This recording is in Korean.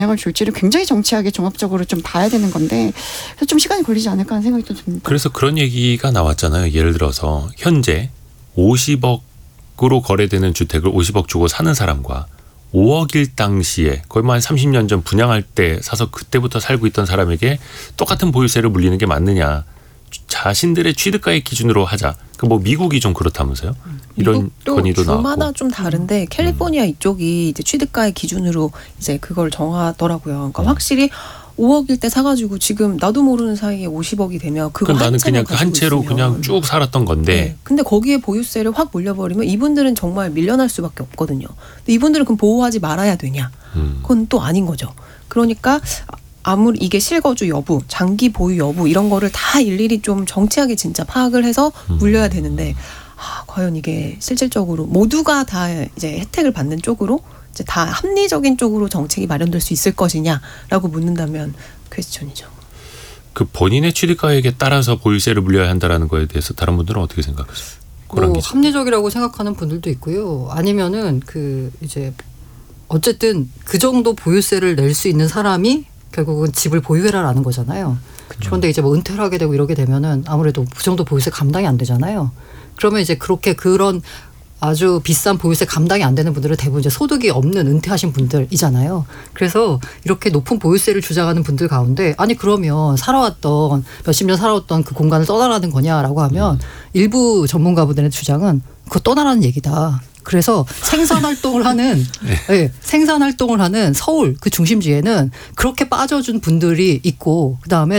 영향을 줄지를 굉장히 정치하게 종합적으로 좀 봐야 되는 건데 그래서 좀 시간이 걸리지 않을까 하는 생각이 또 듭니다. 그래서 그런 얘기가 나왔잖아요. 예를 들어서 현재 50억으로 거래되는 주택을 50억 주고 사는 사람과 5억일 당시에 거의 한 30년 전 분양할 때 사서 그때부터 살고 있던 사람에게 똑같은 보유세를 물리는 게 맞느냐. 자신들의 취득가액 기준으로 하자. 그 뭐 미국이 좀 그렇다면서요? 이런 건의도 나왔고. 주마다 좀 다른데 캘리포니아 이쪽이 이제 취득가액 기준으로 이제 그걸 정하더라고요. 그러니까 확실히 5억일 때 사가지고 지금 나도 모르는 사이에 50억이 되면 그거 나는 그냥 가지고 한 채로 있으면. 그냥 쭉 살았던 건데. 네. 근데 거기에 보유세를 확 물려버리면 이분들은 정말 밀려날 수밖에 없거든요. 근데 이분들은 그럼 보호하지 말아야 되냐? 그건 또 아닌 거죠. 그러니까 아무리 이게 실거주 여부, 장기 보유 여부 이런 거를 다 일일이 좀 정치하게 진짜 파악을 해서 물려야 되는데 과연 이게 실질적으로 모두가 다 이제 혜택을 받는 쪽으로 이제 다 합리적인 쪽으로 정책이 마련될 수 있을 것이냐라고 묻는다면 퀘스천이죠. 그 본인의 취득가액에 따라서 보유세를 물려야 한다라는 거에 대해서 다른 분들은 어떻게 생각하세요? 뭐 합리적이라고 생각하는 분들도 있고요. 아니면은 그 이제 어쨌든 그 정도 보유세를 낼 수 있는 사람이 결국은 집을 보유해라라는 거잖아요. 그런데 이제 뭐 은퇴를 하게 되고 이러게 되면은 아무래도 그 정도 보유세 감당이 안 되잖아요. 그러면 이제 그렇게 그런 아주 비싼 보유세 감당이 안 되는 분들은 대부분 이제 소득이 없는 은퇴하신 분들이잖아요. 그래서 이렇게 높은 보유세를 주장하는 분들 가운데 아니 그러면 살아왔던 몇십 년 살아왔던 그 공간을 떠나라는 거냐라고 하면 일부 전문가분들의 주장은 그거 떠나라는 얘기다. 그래서 생산 활동을 하는 생산 활동을 하는 서울 그 중심지에는 그렇게 빠져준 분들이 있고 그다음에